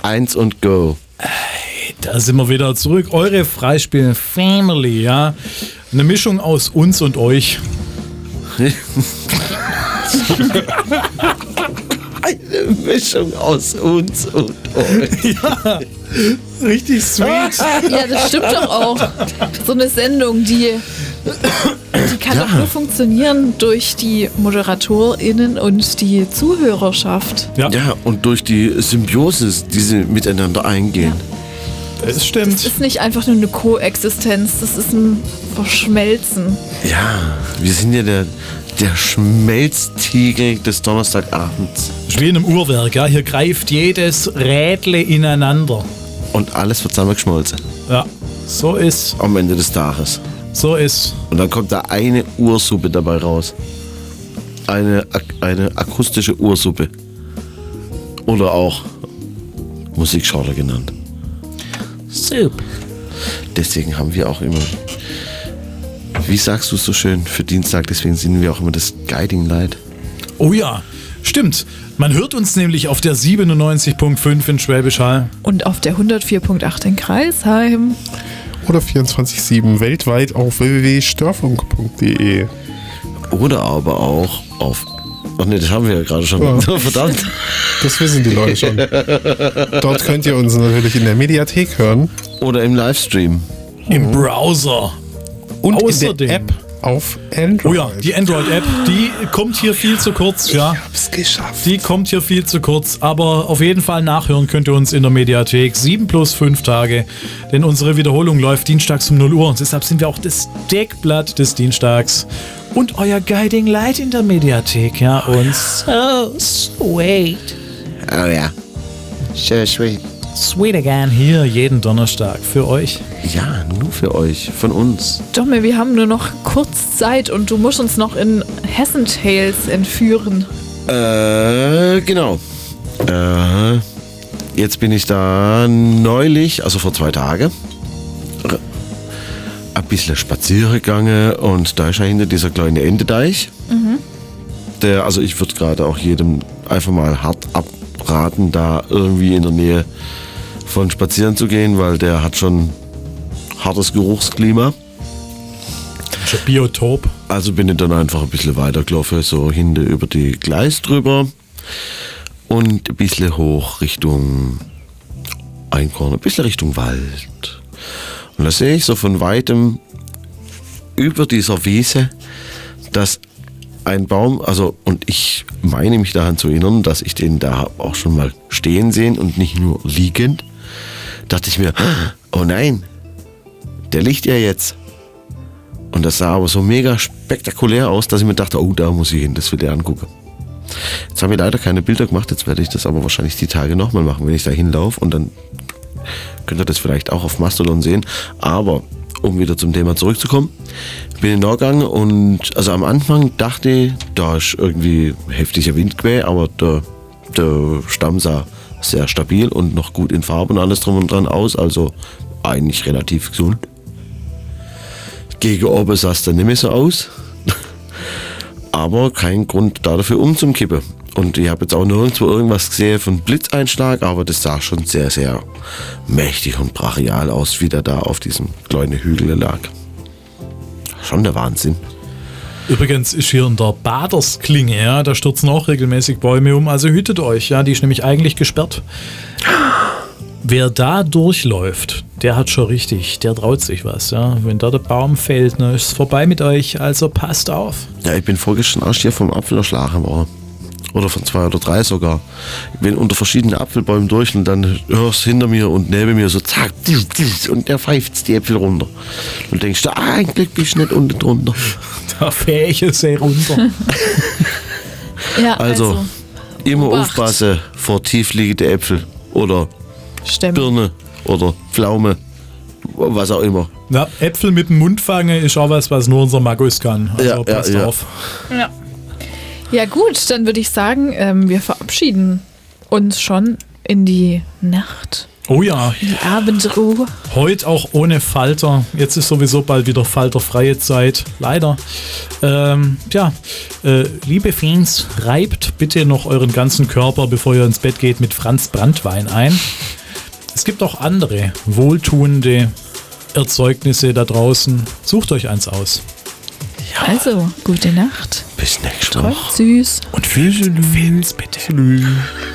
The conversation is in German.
1 und go. Da sind wir wieder zurück. Eure Freispiel-Family, ja. Eine Mischung aus uns und euch. Eine Mischung aus uns und euch. Ja, richtig sweet. Ja, das stimmt doch auch. So eine Sendung, die kann doch nur funktionieren durch die ModeratorInnen und die Zuhörerschaft. Ja, Und durch die Symbiose, die sie miteinander eingehen. das stimmt. Das ist nicht einfach nur eine Koexistenz, das ist ein Verschmelzen. Ja, wir sind ja der Schmelztiegel des Donnerstagabends. Ist wie in einem Uhrwerk, ja. Hier greift jedes Rädle ineinander. Und alles wird zusammengeschmolzen. Ja, so ist. Am Ende des Tages. So ist. Und dann kommt da eine Ursuppe dabei raus. Eine akustische Ursuppe. Oder auch Musikschorle genannt. Soup. Deswegen haben wir auch immer, wie sagst du es so schön, für Dienstag, deswegen sind wir auch immer das Guiding Light. Oh ja, stimmt. Man hört uns nämlich auf der 97.5 in Schwäbisch Hall. Und auf der 104.8 in Kreisheim. Oder 24/7 weltweit auf www.störfunk.de. Oder aber auch auf... Ach ne, das haben wir ja gerade schon. Ja. Verdammt. Das wissen die Leute schon. Dort könnt ihr uns natürlich in der Mediathek hören. Oder im Livestream. Im Browser. Und Außerdem. in der App auf Android. Oh ja, die Android-App, die kommt hier viel zu kurz, ja. Ich hab's geschafft. Die kommt hier viel zu kurz, aber auf jeden Fall nachhören könnt ihr uns in der Mediathek 7+5 Tage, denn unsere Wiederholung läuft dienstags um 0 Uhr und deshalb sind wir auch das Deckblatt des Dienstags und euer Guiding Light in der Mediathek, ja, und so sweet. Oh ja. Sehr sweet. Sweet again hier jeden Donnerstag für euch. Ja, nur für euch, von uns. Domme, wir haben nur noch kurz Zeit und du musst uns noch in Hessen Tales entführen. Genau. Jetzt bin ich da neulich, also vor 2 Tagen, ein bisschen spazieren gegangen und da ist ja hinter dieser kleine Endedeich. Also ich würde gerade auch jedem einfach mal hart abraten, da irgendwie in der Nähe von spazieren zu gehen, weil der hat schon hartes Geruchsklima. Das ist ein Biotop. Also bin ich dann einfach ein bisschen weitergelaufen, so hinter über die Gleis drüber und ein bisschen hoch Richtung Einkorn, ein bisschen Richtung Wald. Und da sehe ich so von weitem über dieser Wiese, dass ein Baum, also und ich meine mich daran zu erinnern, dass ich den da auch schon mal stehen sehen und nicht nur liegend, dachte ich mir, oh nein, der liegt ja jetzt. Und das sah aber so mega spektakulär aus, dass ich mir dachte, oh, da muss ich hin, das will ich angucken. Jetzt haben wir leider keine Bilder gemacht, jetzt werde ich das aber wahrscheinlich die Tage nochmal machen, wenn ich da hinlaufe und dann könnt ihr das vielleicht auch auf Mastodon sehen. Aber um wieder zum Thema zurückzukommen, bin ich nachgegangen und also am Anfang dachte ich, da ist irgendwie heftiger Wind gewesen, aber der Stamm sah sehr stabil und noch gut in Farbe und alles drum und dran aus, also eigentlich relativ gesund. Gegen oben sah es dann nicht mehr so aus, aber kein Grund dafür umzukippen. Und ich habe jetzt auch nirgendwo irgendwas gesehen von Blitzeinschlag, aber das sah schon sehr, sehr mächtig und brachial aus, wie der da auf diesem kleinen Hügel lag. Schon der Wahnsinn. Übrigens ist hier in der Badersklinge, ja, da stürzen auch regelmäßig Bäume um, also hütet euch, ja, die ist nämlich eigentlich gesperrt. Wer da durchläuft, der hat schon richtig, der traut sich was, ja. Wenn da der Baum fällt, ne, ist es vorbei mit euch, also passt auf. Ja, ich bin vorgestern erst hier vom Apfel erschlagen worden. Oder von 2 oder 3 sogar. Ich bin unter verschiedenen Apfelbäumen durch und dann hörst du hinter mir und neben mir so zack, und der pfeift die Äpfel runter. Und denkst du, ein Glück bist du nicht unten drunter. Da fähige sie runter. Ja, Also, immer Obacht. aufpassen vor tiefliegenden Äpfel oder Stämme. Birne oder Pflaume, was auch immer. Ja, Äpfel mit dem Mund fangen ist auch was nur unser Magus kann. Also passt auf. Ja. Ja gut, dann würde ich sagen, wir verabschieden uns schon in die Nacht, Oh ja, in die Abendruhe. heute auch ohne Falter. Jetzt ist sowieso bald wieder falterfreie Zeit. Leider. Liebe Fans, reibt bitte noch euren ganzen Körper, bevor ihr ins Bett geht, mit Franz Branntwein ein. Es gibt auch andere wohltuende Erzeugnisse da draußen. Sucht euch eins aus. Also, gute Nacht. Bis nächste Träumt Woche. süß. Und viel Films bitte.